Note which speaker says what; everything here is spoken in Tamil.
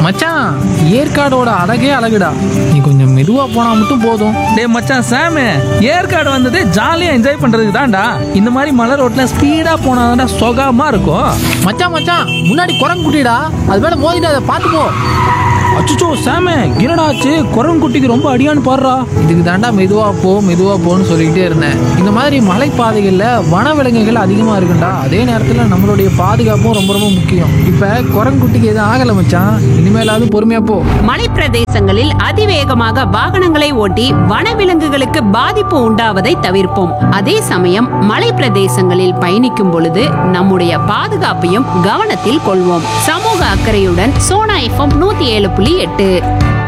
Speaker 1: மச்சான், ஏற்காடோட அழகே அழகுடா. நீ கொஞ்சம் மெதுவா போனா மட்டும் போதும்.
Speaker 2: டேய் மச்சான் சாமு, ஏற்காடு வந்தது ஜாலியா என்ஜாய் பண்றதுக்கு தான்டா. இந்த மாதிரி மலை ரோட்ல ஸ்பீடா போனாதான்டா சுகமா இருக்கும்.
Speaker 1: மச்சான் மச்சான், முன்னாடி குரங்கு குட்டிடா, அது மேல மோதிடாத, பாத்து போ.
Speaker 2: அச்சோ சாமு, என்னடாச்சு? குரங்கு குட்டிக்கு ரொம்ப அடியான்னு பாடுறா.
Speaker 1: இதுக்கு தாண்டா மெதுவா போன்னு சொல்லிக்கிட்டே இருந்தேன். இந்த மாதிரி மலைப்பாதைகள்ல வனவிலங்குகள் அதிகமா இருக்குண்டா. அதே நேரத்துல நம்மளுடைய பாதுகாப்பும் ரொம்ப ரொம்ப முக்கியம். இப்ப குரங்குட்டிக்கு எதுவும் ஆகல மச்சான், இனிமேலாவது பொறுமையா போ.
Speaker 3: மலைப்பிரதேசங்களில் அதிவேகமாக வாகனங்களை ஓட்டி வனவிலங்குகளுக்கு பாதிப்பு உண்டாவதை தவிர்ப்போம். அதே சமயம் மலைப்பிரதேசங்களில் பயணிக்கும் பொழுது நம்முடைய பாதுகாப்பையும் கவனத்தில் கொள்வோம். சமூக அக்கறையுடன் சோனா FM 107.8.